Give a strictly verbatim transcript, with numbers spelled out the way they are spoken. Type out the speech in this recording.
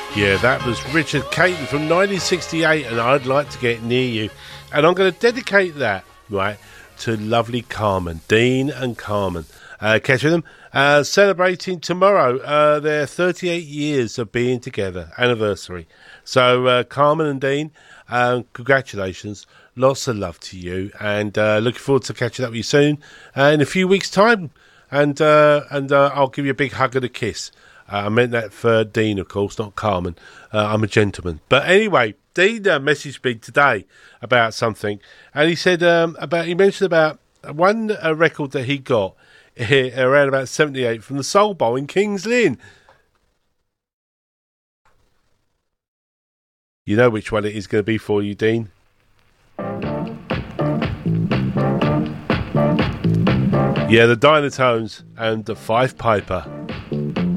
Yeah, that was Richard Caton from nineteen sixty-eight, and I'd like to get near you. And I'm going to dedicate that, right, to lovely Carmen, Dean and Carmen. Uh, catching them, uh, celebrating tomorrow uh, their thirty-eight years of being together, anniversary. So, uh, Carmen and Dean, um, congratulations. Lots of love to you, and uh, looking forward to catching up with you soon uh, in a few weeks' time. And uh, and uh, I'll give you a big hug and a kiss. Uh, I meant that for Dean, of course, not Carmen. Uh, I'm a gentleman. But anyway, Dean uh, messaged me today about something, and he said um, about he mentioned about one uh, record that he got here around about seventy-eight from the Soul Bowl in Kings Lynn. You know which one it is going to be for you, Dean? Yeah, the Dynatones and the Five Piper.